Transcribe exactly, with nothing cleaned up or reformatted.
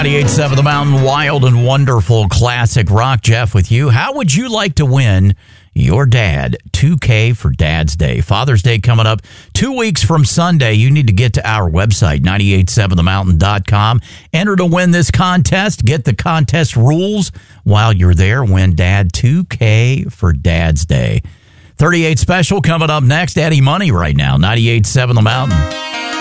ninety-eight point seven The Mountain, wild and wonderful classic rock. Jeff with you. How would you like to win your dad two K for Dad's Day? Father's Day coming up two weeks from Sunday. You need to get to our website, ninety-eight point seven the mountain dot com. Enter to win this contest. Get the contest rules while you're there. Win Dad two K for Dad's Day. thirty-eight special coming up next. Eddie Money right now, ninety-eight point seven The Mountain.